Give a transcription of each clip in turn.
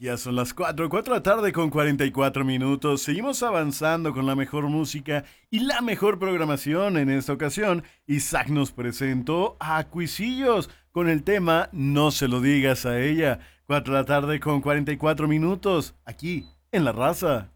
Ya son las 4 de la tarde con 44 minutos. Seguimos avanzando con la mejor música y la mejor programación. En esta ocasión, Isaac nos presentó a Cuisillos con el tema No se lo digas a ella. 4 de la tarde con 44 minutos, aquí en La Raza.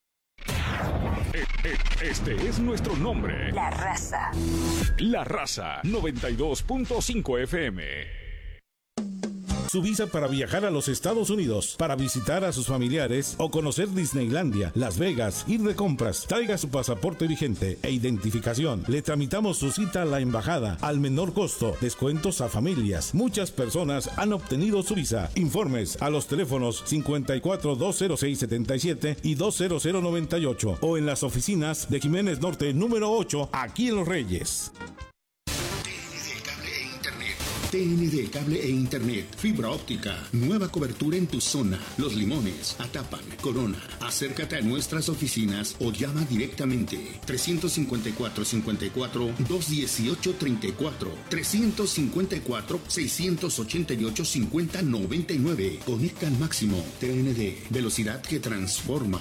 Este es nuestro nombre. La Raza. La Raza 92.5 FM. Su visa para viajar a los Estados Unidos, para visitar a sus familiares o conocer Disneylandia, Las Vegas, ir de compras. Traiga su pasaporte vigente e identificación. Le tramitamos su cita a la embajada al menor costo. Descuentos a familias. Muchas personas han obtenido su visa. Informes a los teléfonos 54-206-77 y 20098 o en las oficinas de Jiménez Norte número 8, aquí en Los Reyes. TND Cable e Internet, fibra óptica, nueva cobertura en tu zona. Los Limones, Atapan, Corona. Acércate a nuestras oficinas o llama directamente 354-54-218-34, 354-688-5099. Conecta al máximo. TND, velocidad que transforma.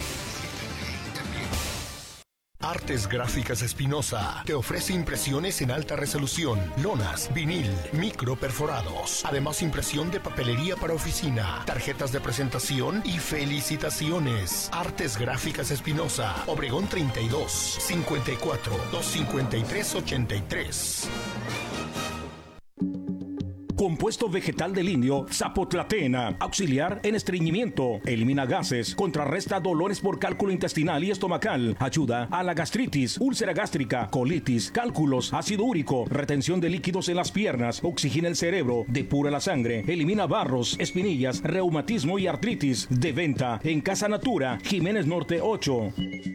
Artes Gráficas Espinosa te ofrece impresiones en alta resolución, lonas, vinil, micro perforados, además impresión de papelería para oficina, tarjetas de presentación y felicitaciones. Artes Gráficas Espinosa, Obregón 32, 54-253-83. Compuesto vegetal del indio Zapotlatena, auxiliar en estreñimiento, elimina gases, contrarresta dolores por cálculo intestinal y estomacal, ayuda a la gastritis, úlcera gástrica, colitis, cálculos, ácido úrico, retención de líquidos en las piernas, oxigena el cerebro, depura la sangre, elimina barros, espinillas, reumatismo y artritis. De venta en Casa Natura, Jiménez Norte 8.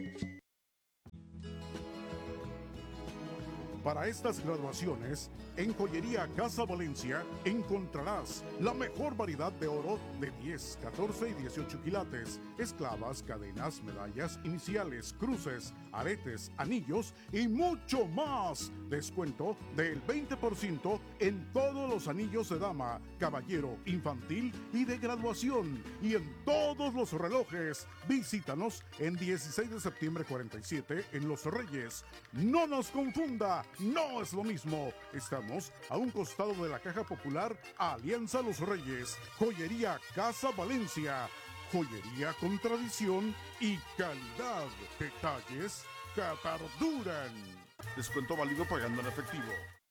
Para estas graduaciones, en Joyería Casa Valencia encontrarás la mejor variedad de oro de 10, 14 y 18 quilates, esclavas, cadenas, medallas, iniciales, cruces, aretes, anillos y mucho más. Descuento del 20% en todos los anillos de dama, caballero, infantil y de graduación, y en todos los relojes. Visítanos en 16 de septiembre 47 en Los Reyes. No nos confunda, no es lo mismo. Estamos a un costado de la Caja Popular Alianza Los Reyes. Joyería Casa Valencia. Joyería con tradición y calidad. Detalles que perduran. Descuento válido pagando en efectivo.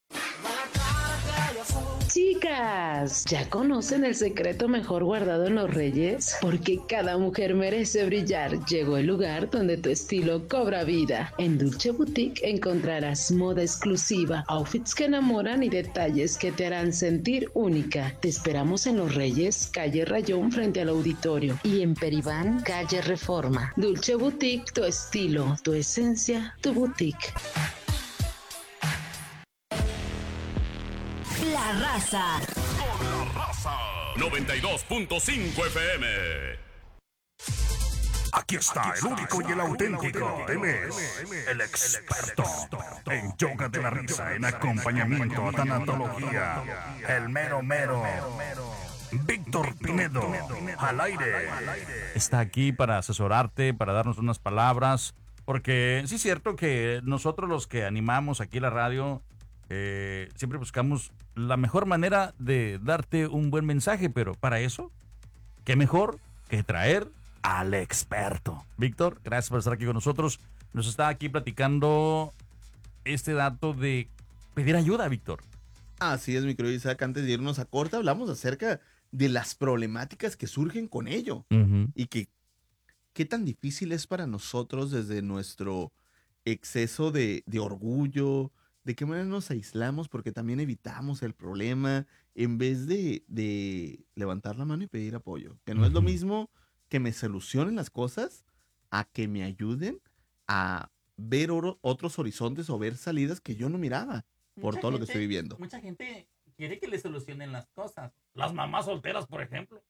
Chicas, ¿ya conocen el secreto mejor guardado en Los Reyes? Porque cada mujer merece brillar. Llegó el lugar donde tu estilo cobra vida. En Dulce Boutique encontrarás moda exclusiva, outfits que enamoran y detalles que te harán sentir única. Te esperamos en Los Reyes, calle Rayón frente al auditorio, y en Peribán, calle Reforma. Dulce Boutique, tu estilo, tu esencia, tu boutique. La Raza. Con La Raza 92.5 FM. Aquí está el único y el auténtico. Él es el experto en yoga de la risa, en acompañamiento a tanatología. El mero mero. Víctor Pinedo, al aire. Está aquí para asesorarte, para darnos unas palabras, porque sí es cierto que nosotros los que animamos aquí la radio, siempre buscamos la mejor manera de darte un buen mensaje, pero para eso, ¿qué mejor que traer al experto? Víctor, gracias por estar aquí con nosotros. Nos está aquí platicando este dato de pedir ayuda, Víctor. Así es, mi querido Isaac. Antes de irnos a corte, hablamos acerca de las problemáticas que surgen con ello. Y que qué tan difícil es para nosotros desde nuestro exceso de orgullo, de qué manera nos aislamos porque también evitamos el problema en vez de levantar la mano y pedir apoyo. Que no es lo mismo que me solucionen las cosas a que me ayuden a ver otros horizontes o ver salidas que yo no miraba por todo lo que estoy viviendo. Mucha gente quiere que le solucionen las cosas. Las mamás solteras, por ejemplo.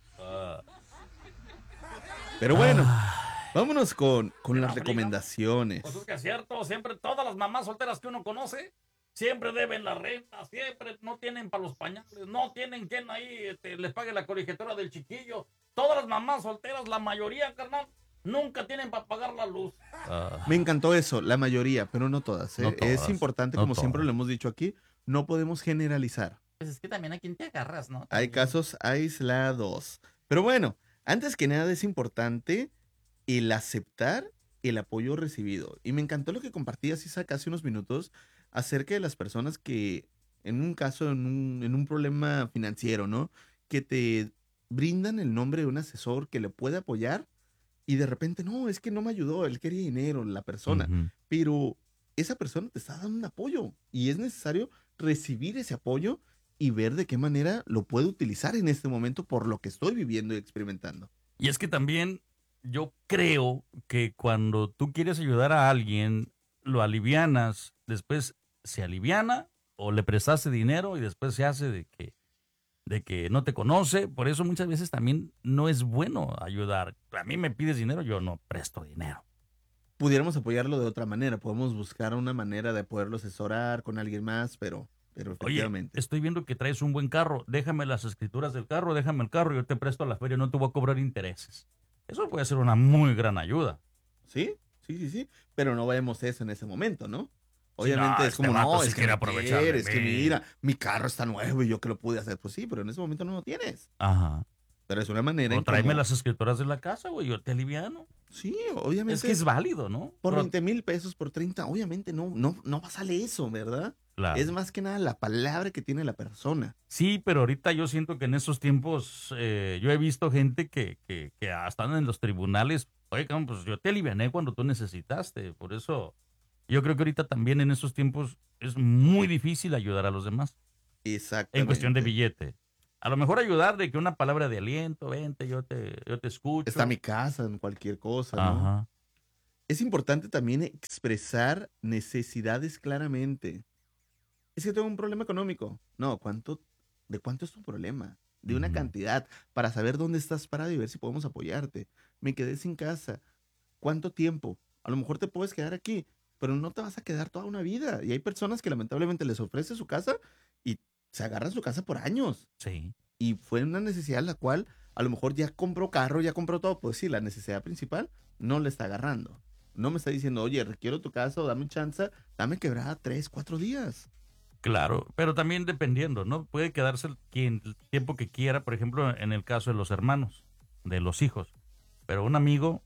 Pero bueno, vámonos con las recomendaciones. Pues es que es cierto, siempre todas las mamás solteras que uno conoce, siempre deben la renta, siempre no tienen para los pañales, no tienen quien ahí les pague la colegiatura del chiquillo. todas las mamás solteras, la mayoría, carnal, nunca tienen para pagar la luz. Me encantó eso, la mayoría, pero no todas, ¿eh? No todas, es importante, no como siempre todas. lo hemos dicho aquí, no podemos generalizar. Pues es que también a quien te agarras, ¿no? Hay casos aislados. Pero bueno, antes que nada es importante el aceptar el apoyo recibido. Y me encantó lo que compartías, Isaac, hace unos minutos acerca de las personas que, en un caso, en un problema financiero, ¿no? Que te brindan el nombre de un asesor que le puede apoyar y de repente, no, es que no me ayudó, él quería dinero, la persona. Ujú. Pero esa persona te está dando un apoyo y es necesario recibir ese apoyo y ver de qué manera lo puedo utilizar en este momento por lo que estoy viviendo y experimentando. Y es que también yo creo que cuando tú quieres ayudar a alguien, lo alivianas, después se aliviana o le prestaste dinero y después se hace de que no te conoce. Por eso muchas veces también no es bueno ayudar. A mí me pides dinero, yo no presto dinero. Pudiéramos apoyarlo de otra manera, podemos buscar una manera de poderlo asesorar con alguien más, pero Oye, efectivamente. estoy viendo que traes un buen carro, déjame las escrituras del carro, déjame el carro, yo te presto a la feria, no te voy a cobrar intereses. Eso puede ser una muy gran ayuda. Sí, pero no vemos eso en ese momento, ¿no? Sí, Obviamente no, es este como, vato no, sí es que quiere no aprovechar de quieres, que mí. mira, mi carro está nuevo y yo que lo pude hacer. Pues sí, pero en ese momento no lo tienes. Ajá. Pero es una manera O en tráeme cómo- las escrituras de la casa, güey, yo te aliviano. Sí, obviamente. Es que es válido, ¿no? Por Pero- 20,000 pesos, por 30, obviamente no sale eso, ¿verdad? Claro. Es más que nada la palabra que tiene la persona. Sí, pero ahorita yo siento que en estos tiempos yo he visto gente que están en los tribunales. Oye, cabrón, pues yo te aliviané cuando tú necesitaste. Por eso yo creo que ahorita también en estos tiempos es muy difícil ayudar a los demás. Exactamente. En cuestión de billete. A lo mejor ayudar de que una palabra de aliento, vente, yo te escucho. Está mi casa, en cualquier cosa, ¿no? Ajá. Es importante también expresar necesidades claramente. Es que tengo un problema económico. No, ¿de cuánto es tu problema? De una cantidad, para saber dónde estás parado y ver si podemos apoyarte. Me quedé sin casa. ¿Cuánto tiempo? A lo mejor te puedes quedar aquí, pero no te vas a quedar toda una vida. Y hay personas que lamentablemente les ofrece su casa y se agarran su casa por años. Sí. Y fue una necesidad la cual a lo mejor ya compró carro, ya compró todo. Pues sí, la necesidad principal no le está agarrando. No me está diciendo, oye, requiero tu casa o dame chance, dame quebrada 3, 4 días. Claro, pero también dependiendo, ¿no? Puede quedarse el tiempo que quiera, por ejemplo, en el caso de los hermanos, de los hijos. Pero un amigo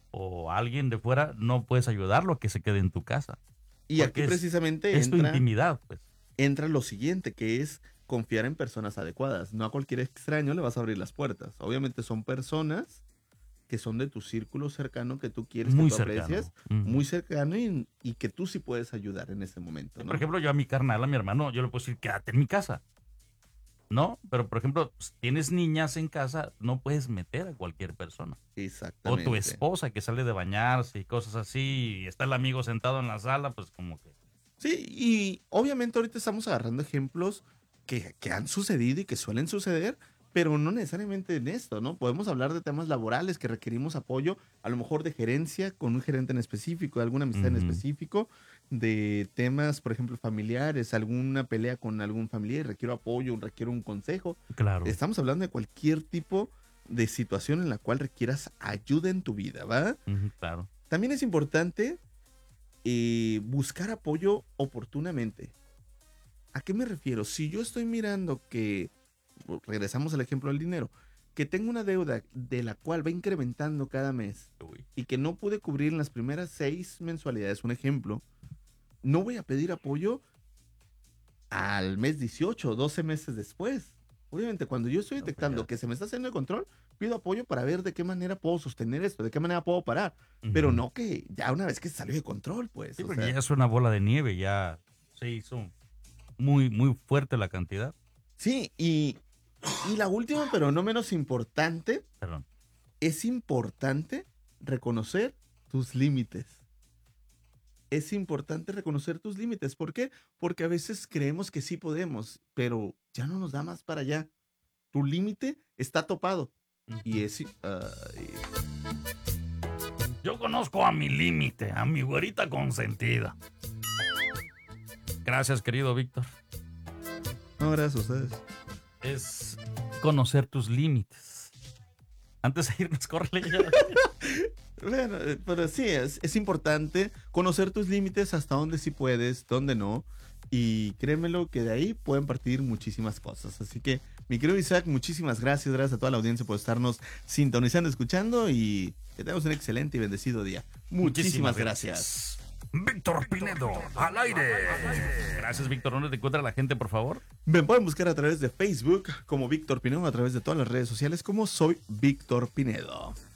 o alguien de fuera no puedes ayudarlo a que se quede en tu casa. Y Porque aquí precisamente es tu intimidad, pues. entra lo siguiente, que es confiar en personas adecuadas. No a cualquier extraño le vas a abrir las puertas. Obviamente son personas que son de tu círculo cercano, que tú quieres, Muy que tú cercano. aprecias, Ujú. muy cercano y que tú sí puedes ayudar en ese momento, ¿no? Por ejemplo, yo a mi carnal, a mi hermano, yo le puedo decir, quédate en mi casa. ¿No? Pero, por ejemplo, si tienes niñas en casa, no puedes meter a cualquier persona. O Exactamente. tu esposa que sale de bañarse y cosas así, y está el amigo sentado en la sala, pues como que... Sí, y obviamente ahorita estamos agarrando ejemplos que han sucedido y que suelen suceder, pero no necesariamente en esto, ¿no? Podemos hablar de temas laborales que requerimos apoyo, a lo mejor de gerencia con un gerente en específico, de alguna amistad en Ujú. específico, de temas, por ejemplo, familiares, alguna pelea con algún familiar, requiero apoyo, requiero un consejo. Claro. Estamos hablando de cualquier tipo de situación en la cual requieras ayuda en tu vida, ¿va? Ujú, claro. También es importante buscar apoyo oportunamente. ¿A qué me refiero? Si yo estoy mirando que, regresamos al ejemplo del dinero, que tengo una deuda de la cual va incrementando cada mes y que no pude cubrir en las primeras 6 mensualidades, un ejemplo, no voy a pedir apoyo al mes 18 o 12 meses después. Obviamente, cuando yo estoy detectando que se me está haciendo el control, pido apoyo para ver de qué manera puedo sostener esto, de qué manera puedo parar. Pero no que ya una vez que se salió de control, pues. Sí, o porque sea, ya es una bola de nieve, ya se hizo muy, muy fuerte la cantidad. Sí, y la última, pero no menos importante, Perdón. es importante reconocer tus límites. Es importante reconocer tus límites. ¿Por qué? Porque a veces creemos que sí podemos, pero ya no nos da más para allá. Tu límite está topado. Y es... Yo conozco a mi límite, a mi güerita consentida. Gracias, querido Víctor. No, gracias a ustedes. Es conocer tus límites. Antes de irnos, córrele. Bueno, pero sí, es importante conocer tus límites, hasta dónde sí puedes, dónde no. Y créemelo que de ahí pueden partir muchísimas cosas. Así que, mi querido Isaac, muchísimas gracias. Gracias a toda la audiencia por estarnos sintonizando, escuchando. Y que tengamos un excelente y bendecido día. Muchísimas gracias. Víctor Pinedo, al aire. Gracias, Víctor. ¿Dónde te encuentra la gente, por favor? Me pueden buscar a través de Facebook como Víctor Pinedo, a través de todas las redes sociales como Soy Víctor Pinedo.